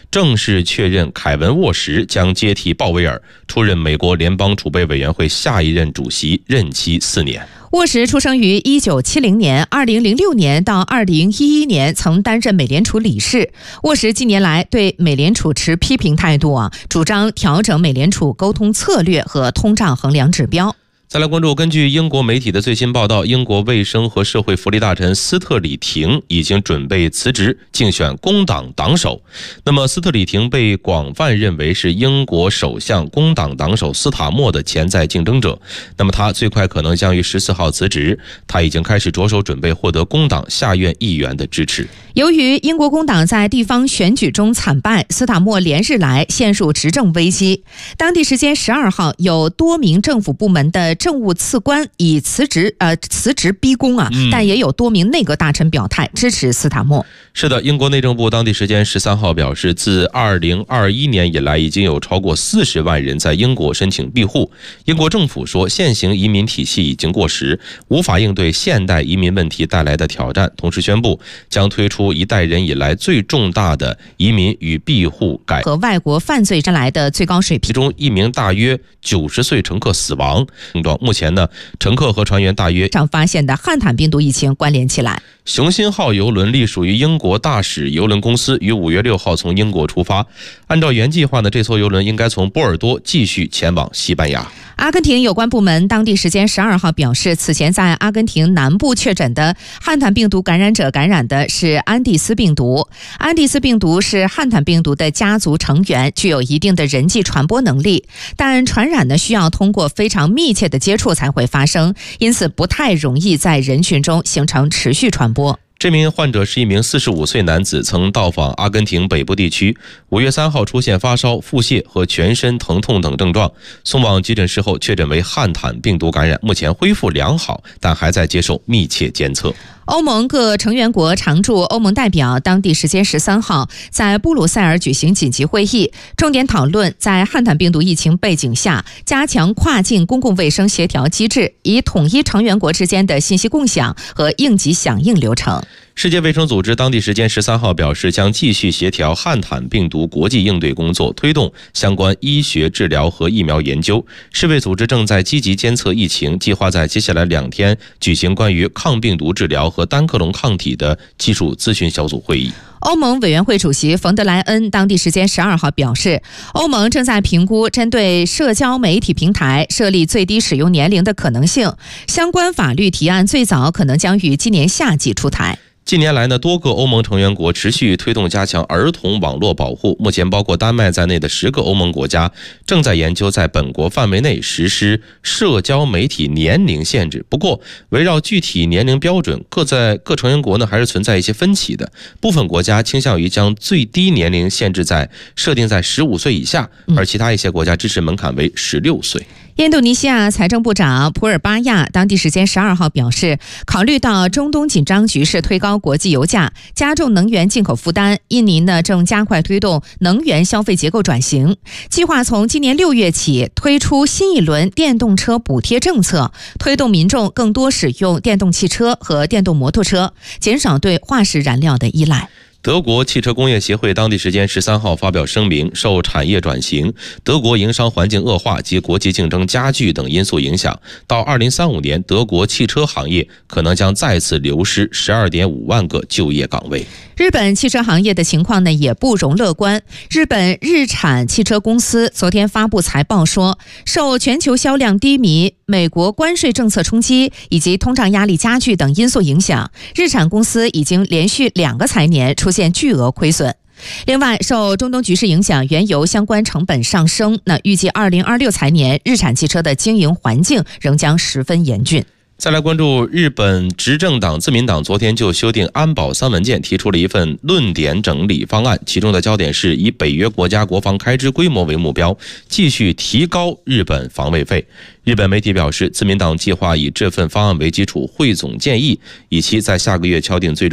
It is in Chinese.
正式确认凯文·沃什将接替鲍威尔出任美国联邦储备委员会下一任主席，任期4年。 沃什出生于1970年，2006年到2011年曾担任美联储理事。沃什近年来对美联储持批评态度，主张调整美联储沟通策略和通胀衡量指标。 再来关注，根据英国媒体的最新报道，英国卫生和社会福利大臣斯特里廷已经准备辞职，竞选工党党首。那么斯特里廷被广泛认为是英国首相工党党首斯塔默的潜在竞争者。那么他最快可能将于14号辞职，他已经开始着手准备获得工党下院议员的支持。 由于英国工党在地方选举中惨败，斯塔默连日来陷入执政危机。当地时间12号，有多名政府部门的政务次官以辞职逼宫但也有多名内阁大臣表态支持斯塔默。 是的，英国内政部当地时间13号表示，自2021年以来，已经有超过40万人在英国申请庇护。英国政府说，现行移民体系已经过时，无法应对现代移民问题带来的挑战，同时宣布将推出一代人以来最重大的移民与庇护改和外国犯罪带来的最高水平。 其中一名大约90岁乘客死亡。目前呢，乘客和船员大约上发现的汉坦病毒疫情关联起来。 雄心号邮轮隶属于英国大使邮轮公司，于5月6号从英国出发。按照原计划呢，这艘邮轮应该从波尔多继续前往西班牙。 阿根廷有关部门当地时间12号表示，此前在阿根廷南部确诊的汉坦病毒感染者感染的是安第斯病毒。安第斯病毒是汉坦病毒的家族成员，具有一定的人际传播能力，但传染呢需要通过非常密切的接触才会发生，因此不太容易在人群中形成持续传播。 这名患者是一名45岁男子，曾到访阿根廷北部地区。5月3号出现发烧、腹泻和全身疼痛等症状，送往急诊室后确诊为汉坦病毒感染，目前恢复良好，但还在接受密切监测。 欧盟各成员国常驻欧盟代表当地时间13号在布鲁塞尔举行紧急会议，重点讨论在汉坦病毒疫情背景下加强跨境公共卫生协调机制，以统一成员国之间的信息共享和应急响应流程。 世界卫生组织当地时间13号表示，将继续协调汉坦病毒国际应对工作，推动相关医学治疗和疫苗研究。世卫组织正在积极监测疫情，计划在接下来2天举行关于抗病毒治疗和单克隆抗体的技术咨询小组会议。 欧盟委员会主席冯德莱恩当地时间12号表示，欧盟正在评估针对社交媒体平台设立最低使用年龄的可能性，相关法律提案最早可能将于今年夏季出台。 近年来呢，多个欧盟成员国持续推动加强儿童网络保护。目前包括丹麦在内的10个欧盟国家正在研究在本国范围内实施社交媒体年龄限制。不过，围绕具体年龄标准，各成员国呢还是存在一些分歧的。部分国家倾向于将最低年龄设定在15岁以下，而其他一些国家支持门槛为16岁。 印度尼西亚财政部长普尔巴亚当地时间12号表示，考虑到中东紧张局势推高国际油价，加重能源进口负担，印尼呢正加快推动能源消费结构转型，计划从今年6月起推出新一轮电动车补贴政策，推动民众更多使用电动汽车和电动摩托车，减少对化石燃料的依赖。 德国汽车工业协会当地时间13号发表声明，受产业转型、德国营商环境恶化及国际竞争加剧等因素影响，到2035年，德国汽车行业可能将再次流失12.5万个就业岗位。 日本汽车行业的情况呢也不容乐观。日本日产汽车公司昨天发布财报说，受全球销量低迷、美国关税政策冲击以及通胀压力加剧等因素影响，日产公司已经连续2个财年出现巨额亏损。另外，受中东局势影响，原油相关成本上升，预计2026财年日产汽车的经营环境仍将十分严峻。 再来关注日本执政党自民党昨天就修订安保3文件提出了一份论点整理方案，其中的焦点是以北约国家国防开支规模为目标，继续提高日本防卫费。日本媒体表示，自民党计划以这份方案为基础汇总建议，以期在下个月敲定最终